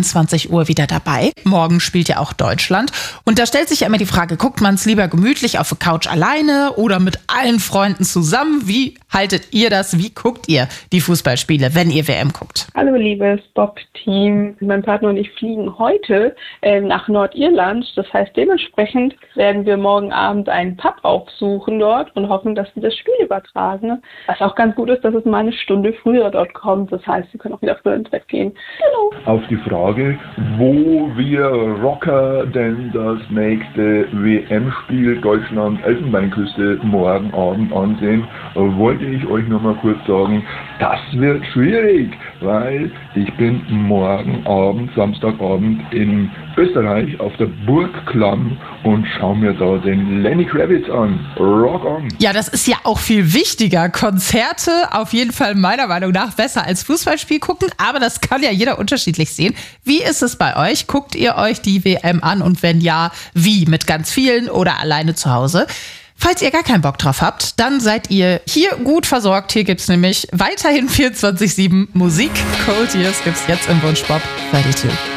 21 Uhr wieder dabei. Morgen spielt ja auch Deutschland. Und da stellt sich ja immer die Frage, guckt man es lieber gemütlich auf der Couch alleine oder mit allen Freunden zusammen? Wie haltet ihr das? Wie guckt ihr die Fußballspiele, wenn ihr WM guckt? Hallo liebes Bob-Team. Mein Partner und ich fliegen heute nach Nordirland. Das heißt, dementsprechend werden wir morgen Abend einen Pub aufsuchen dort und hoffen, dass sie das Spiel übertragen. Was auch ganz gut ist, dass es mal eine Stunde früher dort kommt. Das heißt, wir können auch wieder früher ins Bett gehen. Hallo. Auf die Frage, wo wir Rocker denn das nächste WM-Spiel Deutschland-Elfenbeinküste morgen Abend ansehen, wollte ich euch noch mal kurz sagen, das wird schwierig, weil ich bin morgen Abend, Samstagabend in Österreich auf der Burg Klamm und schaue mir da den Lenny Kravitz an. Rock on! Ja, das ist ja auch viel wichtiger. Konzerte auf jeden Fall meiner Meinung nach besser als Fußballspiel gucken, aber das kann ja jeder unterschiedlich sehen. Wie ist es bei euch? Guckt ihr euch die WM an und wenn ja, wie? Mit ganz vielen oder alleine zu Hause? Falls ihr gar keinen Bock drauf habt, dann seid ihr hier gut versorgt. Hier gibt's nämlich weiterhin 24/7 Musik. Cold Years gibt's jetzt im Wunschbop 32.